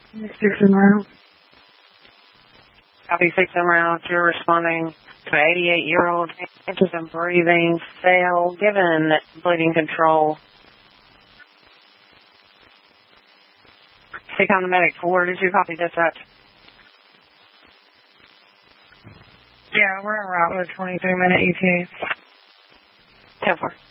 6 en route. Copy 6 en route. You're responding to an 88-year-old interested in breathing fail, given bleeding control. Take on the medic. Where did you copy dispatch? Yeah, we're en route with a 23-minute ETA. 10-4.